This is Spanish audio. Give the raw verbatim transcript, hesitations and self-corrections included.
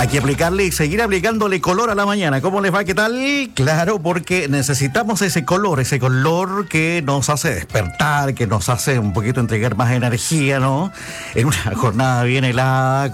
Hay que aplicarle y seguir aplicándole color a la mañana. ¿Cómo les va? ¿Qué tal? Claro, porque necesitamos ese color, ese color que nos hace despertar, que nos hace un poquito entregar más energía, ¿no? En una jornada bien helada,